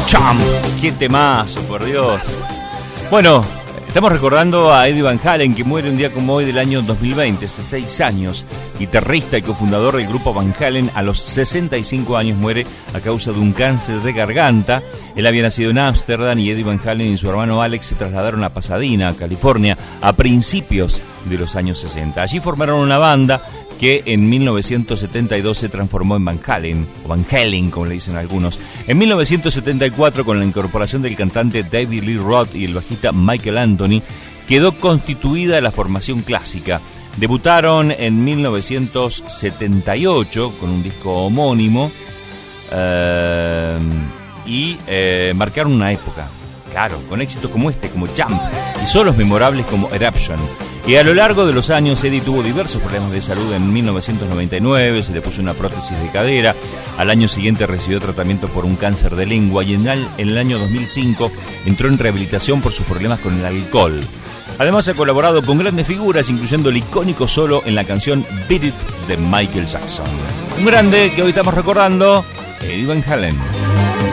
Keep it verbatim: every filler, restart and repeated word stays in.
Champ. ¡Qué temazo, por Dios! Bueno, estamos recordando a Eddie Van Halen, que muere un día como hoy del año dos mil veinte, hace seis años. Guitarrista y cofundador del grupo Van Halen, a los sesenta y cinco años muere a causa de un cáncer de garganta. Él había nacido en Ámsterdam y Eddie Van Halen y su hermano Alex se trasladaron a Pasadena, California, a principios de los años sesenta. Allí formaron una banda que en mil novecientos setenta y dos se transformó en Van Halen, o Van Halen como le dicen algunos. En mil novecientos setenta y cuatro, con la incorporación del cantante David Lee Roth y el bajista Michael Anthony, quedó constituida la formación clásica. Debutaron en mil novecientos setenta y ocho con un disco homónimo eh, y eh, marcaron una época, claro, con éxitos como este, como Jump, y solos memorables como Eruption. Y a lo largo de los años, Eddie tuvo diversos problemas de salud. En mil novecientos noventa y nueve se le puso una prótesis de cadera. Al año siguiente recibió tratamiento por un cáncer de lengua y en el, en el año dos mil cinco entró en rehabilitación por sus problemas con el alcohol. Además ha colaborado con grandes figuras, incluyendo el icónico solo en la canción Beat It de Michael Jackson. Un grande que hoy estamos recordando, Eddie Van Halen.